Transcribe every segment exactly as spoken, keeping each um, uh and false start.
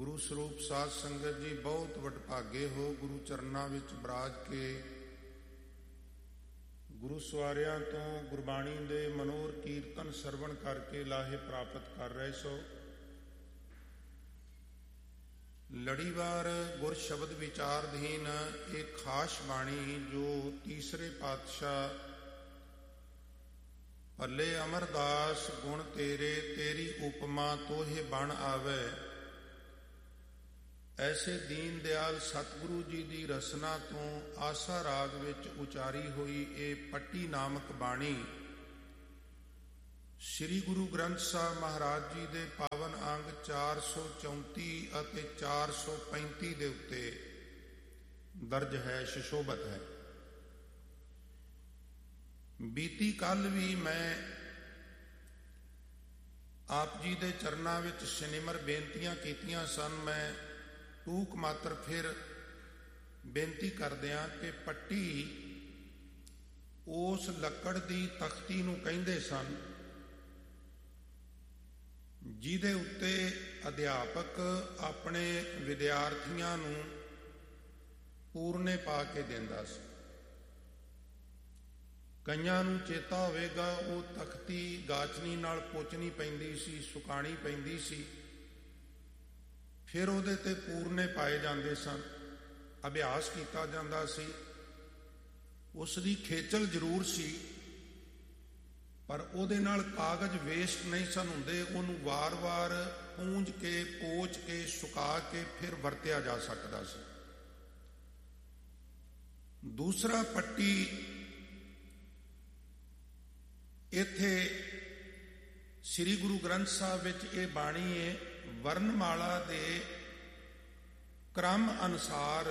ਗੁਰੂ ਸਰੂਪ ਸਾਧ ਸੰਗਤ ਜੀ, ਬਹੁਤ ਵਡਭਾਗੇ ਹੋ ਗੁਰੂ ਚਰਨਾਂ ਵਿੱਚ ਬਰਾਜ ਕੇ ਗੁਰੂ ਸਵਾਰਿਆਂ ਤੋਂ ਗੁਰਬਾਣੀ ਦੇ ਮਨੋਰ ਕੀਰਤਨ ਸਰਵਣ ਕਰਕੇ ਲਾਹੇ ਪ੍ਰਾਪਤ ਕਰ ਰਹੇ ਸੋ। ਲੜੀਵਾਰ ਗੁਰ ਸ਼ਬਦ ਵਿਚਾਰਧੀਨ ਇਹ ਖਾਸ ਬਾਣੀ ਜੋ ਤੀਸਰੇ ਪਾਤਸ਼ਾਹ ਭੱਲੇ ਅਮਰਦਾਸ ਗੁਣ ਤੇਰੇ ਤੇਰੀ ਉਪਮਾ ਤੋਹੇ ਬਣ ਆਵੇ, ਐਸੇ ਦੀਨ ਦਿਆਲ ਸਤਿਗੁਰੂ ਜੀ ਦੀ ਰਸਨਾ ਤੋਂ ਆਸਾ ਰਾਗ ਵਿੱਚ ਉਚਾਰੀ ਹੋਈ ਇਹ ਪੱਟੀ ਨਾਮਕ ਬਾਣੀ ਸ੍ਰੀ ਗੁਰੂ ਗ੍ਰੰਥ ਸਾਹਿਬ ਮਹਾਰਾਜ ਜੀ ਦੇ ਪਾਵਨ ਅੰਗ ਚਾਰ ਸੌ ਚੌਂਤੀ ਅਤੇ ਚਾਰ ਸੌ ਪੈਂਤੀ ਦੇ ਉੱਤੇ ਦਰਜ ਹੈ, ਸੁਸ਼ੋਭਤ ਹੈ। ਬੀਤੀ ਕੱਲ ਵੀ ਮੈਂ ਆਪ ਜੀ ਦੇ ਚਰਨਾਂ ਵਿੱਚ ਸਿਨਿਮਰ ਬੇਨਤੀਆਂ ਕੀਤੀਆਂ ਸਨ। ਮੈਂ ਟੂਕ ਮਾਤਰ ਫਿਰ ਬੇਨਤੀ ਕਰਦਿਆਂ ਕਿ ਪੱਟੀ ਉਸ ਲੱਕੜ ਦੀ ਤਖਤੀ ਨੂੰ ਕਹਿੰਦੇ ਸਨ ਜਿਹਦੇ ਉੱਤੇ ਅਧਿਆਪਕ ਆਪਣੇ ਵਿਦਿਆਰਥੀਆਂ ਨੂੰ ਪੂਰਨੇ ਪਾ ਕੇ ਦਿੰਦਾ ਸੀ। ਕਈਆਂ ਨੂੰ ਚੇਤਾ ਹੋਵੇਗਾ ਉਹ ਤਖਤੀ ਗਾਚਨੀ ਨਾਲ ਪੋਚਣੀ ਪੈਂਦੀ ਸੀ, ਸੁਕਾਣੀ ਪੈਂਦੀ ਸੀ, ਫਿਰ ਉਹਦੇ ਤੇ ਪੂਰਨੇ ਪਾਏ ਜਾਂਦੇ ਸਨ, ਅਭਿਆਸ ਕੀਤਾ ਜਾਂਦਾ ਸੀ। ਉਸ ਦੀ ਖੇਚਲ ਜ਼ਰੂਰ ਸੀ ਪਰ ਉਹਦੇ ਨਾਲ ਕਾਗਜ਼ ਵੇਸਟ ਨਹੀਂ ਸਨ ਹੁੰਦੇ। ਉਹਨੂੰ ਵਾਰ-ਵਾਰ ਪੂੰਝ ਕੇ, ਪੋਚ ਕੇ, ਸੁਕਾ ਕੇ ਫਿਰ ਵਰਤਿਆ ਜਾ ਸਕਦਾ ਸੀ। ਦੂਸਰਾ ਪੱਟੀ ਇੱਥੇ ਸ੍ਰੀ ਗੁਰੂ ਗ੍ਰੰਥ ਸਾਹਿਬ ਵਿੱਚ ਇਹ ਬਾਣੀ ਹੈ, ਵਰਨਮਾਲਾ ਦੇ ਕ੍ਰਮ ਅਨੁਸਾਰ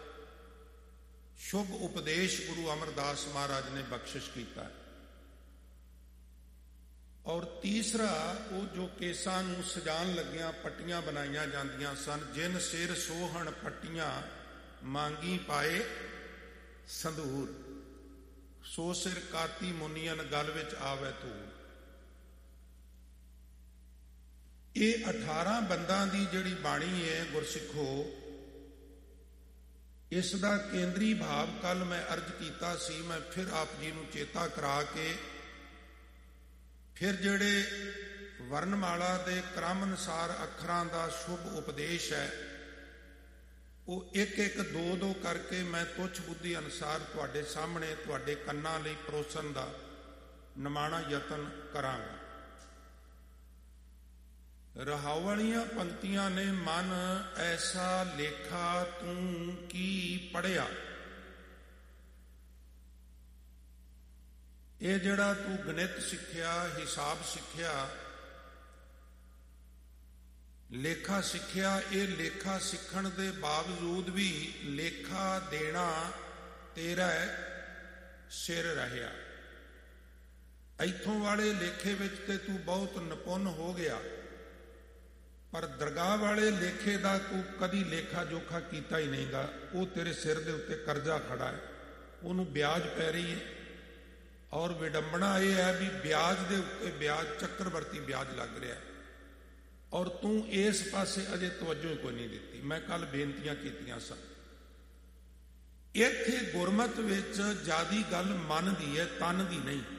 ਸ਼ੁਭ ਉਪਦੇਸ਼ ਗੁਰੂ ਅਮਰਦਾਸ ਮਹਾਰਾਜ ਨੇ ਬਖਸ਼ਿਸ਼ ਕੀਤਾ। ਔਰ ਤੀਸਰਾ ਉਹ ਜੋ ਕੇਸਾਂ ਨੂੰ ਸਜਾਉਣ ਲੱਗਿਆਂ ਪੱਟੀਆਂ ਬਣਾਈਆਂ ਜਾਂਦੀਆਂ ਸਨ, ਜਿਨ ਸਿਰ ਸੋਹਣ ਪੱਟੀਆਂ ਮੰਗੀ ਪਾਏ ਸੰਧੂਰ, ਸੋ ਸਿਰ ਕਾਤੀ ਮੁਨੀਅਨ ਗਲ ਵਿੱਚ ਆਵੇ ਧੂੜ। ਇਹ ਅਠਾਰਾਂ ਬੰਦਾਂ ਦੀ ਜਿਹੜੀ ਬਾਣੀ ਹੈ ਗੁਰਸਿੱਖੋ, ਇਸ ਦਾ ਕੇਂਦਰੀ ਭਾਵ ਕੱਲ ਮੈਂ ਅਰਜ਼ ਕੀਤਾ ਸੀ। ਮੈਂ ਫਿਰ ਆਪ ਜੀ ਨੂੰ ਚੇਤਾ ਕਰਾ ਕੇ ਫਿਰ ਜਿਹੜੇ ਵਰਨਮਾਲਾ ਦੇ ਕ੍ਰਮ ਅਨੁਸਾਰ ਅੱਖਰਾਂ ਦਾ ਸ਼ੁਭ ਉਪਦੇਸ਼ ਹੈ ਉਹ ਇੱਕ ਇੱਕ ਦੋ ਦੋ ਕਰਕੇ ਮੈਂ ਤੁੱਛ ਬੁੱਧੀ ਅਨੁਸਾਰ ਤੁਹਾਡੇ ਸਾਹਮਣੇ ਤੁਹਾਡੇ ਕੰਨਾਂ ਲਈ ਪਰੋਸਣ ਦਾ ਨਿਮਾਣਾ ਯਤਨ ਕਰਾਂਗਾ। ਰਹਾਉ ਵਾਲੀਆਂ ਪੰਕਤੀਆਂ ਨੇ, ਮਨ ਐਸਾ ਲੇਖਾ ਤੂੰ ਕੀ ਪੜ੍ਹਿਆ। ਇਹ ਜਿਹੜਾ ਤੂੰ ਗਣਿਤ ਸਿੱਖਿਆ, ਹਿਸਾਬ ਸਿੱਖਿਆ, ਲੇਖਾ ਸਿੱਖਿਆ, ਇਹ ਲੇਖਾ ਸਿੱਖਣ ਦੇ ਬਾਵਜੂਦ ਵੀ ਲੇਖਾ ਦੇਣਾ ਤੇਰਾ ਸਿਰ ਰਹਿਆ। ਇੱਥੋਂ ਵਾਲੇ ਲੇਖੇ ਵਿੱਚ ਤੇ ਤੂੰ ਬਹੁਤ ਨਿਪੁੰਨ ਹੋ ਗਿਆ, ਪਰ ਦਰਗਾਹ ਵਾਲੇ ਲੇਖੇ ਦਾ ਤੂੰ ਕਦੀ ਲੇਖਾ ਜੋਖਾ ਕੀਤਾ ਹੀ ਨਹੀਂਗਾ। ਉਹ ਤੇਰੇ ਸਿਰ ਦੇ ਉੱਤੇ ਕਰਜ਼ਾ ਖੜਾ ਹੈ, ਉਹਨੂੰ ਵਿਆਜ ਪੈ ਰਹੀ ਹੈ। ਔਰ ਵਿਡੰਬਣਾ ਇਹ ਹੈ ਵੀ ਵਿਆਜ ਦੇ ਉੱਤੇ ਵਿਆਜ, ਚੱਕਰਵਰਤੀ ਵਿਆਜ ਲੱਗ ਰਿਹਾ ਹੈ, ਔਰ ਤੂੰ ਇਸ ਪਾਸੇ ਅਜੇ ਤਵੱਜੋ ਕੋਈ ਨਹੀਂ ਦਿੱਤੀ। ਮੈਂ ਕੱਲ ਬੇਨਤੀਆਂ ਕੀਤੀਆਂ ਸਨ। ਇੱਥੇ ਗੁਰਮਤ ਵਿੱਚ ਜਿਆਦੀ ਗੱਲ ਮਨ ਦੀ ਹੈ, ਤਨ ਦੀ ਨਹੀਂ।